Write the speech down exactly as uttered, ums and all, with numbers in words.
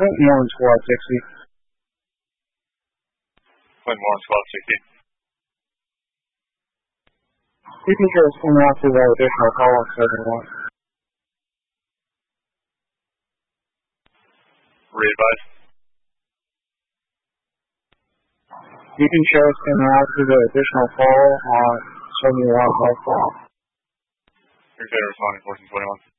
Clinton one, Squad sixty. Clinton one, Squad sixty. You can show us in out to the additional call on seven one. Re-advise. You can show us in out to the additional call on seven one. You're good, responding fourteen twenty-one.